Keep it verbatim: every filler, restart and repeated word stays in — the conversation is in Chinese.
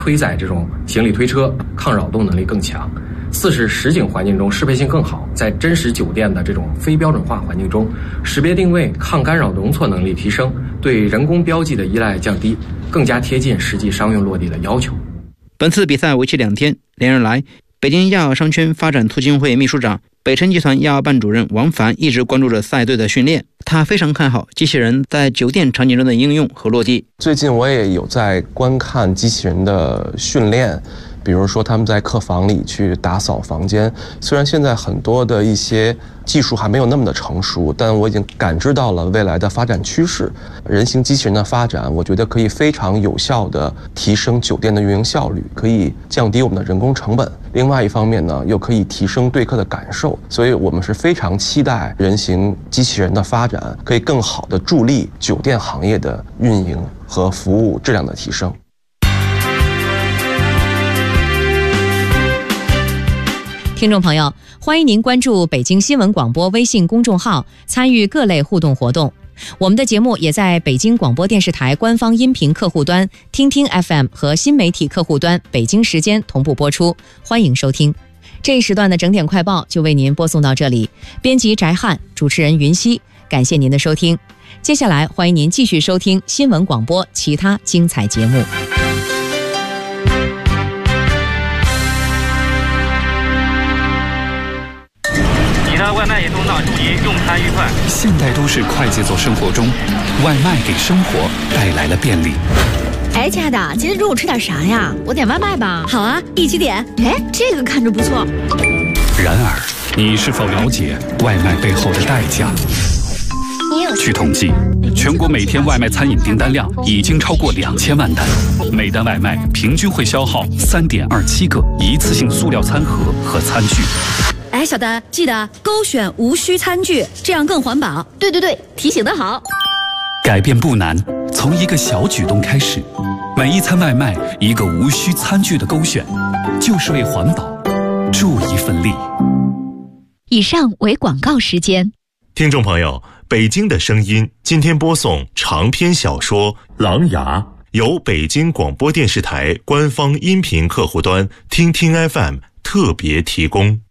推载这种行李推车抗扰动能力更强。四是实景环境中适配性更好，在真实酒店的这种非标准化环境中，识别定位、抗干扰容错能力提升，对人工标记的依赖降低，更加贴近实际商用落地的要求。 本次比赛为期两天，连日来，北京亚奥商圈发展促进会秘书长、北辰集团亚奥办主任王凡一直关注着赛队的训练。他非常看好机器人在酒店场景中的应用和落地。 最近我也有在观看机器人的训练，比如说他们在客房里去打扫房间。虽然现在很多的一些技术还没有那么的成熟，但我已经感知到了未来的发展趋势。人形机器人的发展，我觉得可以非常有效地提升酒店的运营效率，可以降低我们的人工成本。另外一方面呢，又可以提升对客的感受。所以我们是非常期待人形机器人的发展，可以更好地助力酒店行业的运营和服务质量的提升。 听众朋友，欢迎您关注北京新闻广播微信公众号，参与各类互动活动。我们的节目也在北京广播电视台官方音频客户端、听听 F M 和新媒体客户端北京时间同步播出，欢迎收听。这一时段的整点快报就为您播送到这里，编辑翟汉，主持人云溪，感谢您的收听。接下来欢迎您继续收听新闻广播其他精彩节目。 外卖移动到，注意用餐愉快。 现代都市快节奏生活中，外卖给生活带来了便利。 哎，亲爱的，今天中午吃点啥呀？我点外卖吧。好啊，一起点。哎，这个看着不错。 然而，你是否了解外卖背后的代价？据统计，全国每天外卖餐饮订单量已经超过两千万单，每单外卖平均会消耗三点二七个一次性塑料餐盒和餐具。 哎，小丹，记得勾选无需餐具，这样更环保。对对对，提醒得好。 改变不难，从一个小举动开始。每一餐外卖一个无需餐具的勾选，就是为环保助一份力。 以上为广告时间。 听众朋友，北京的声音今天播送长篇小说《狼牙》，由北京广播电视台官方音频客户端听听 F M 特别提供。